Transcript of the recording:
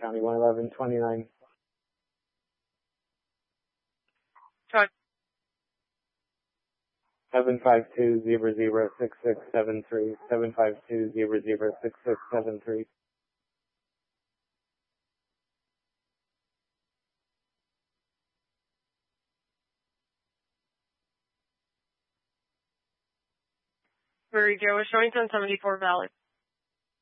County 11129. Truck. 752006673. 752006673. Murray Joe is showing 1074 valid.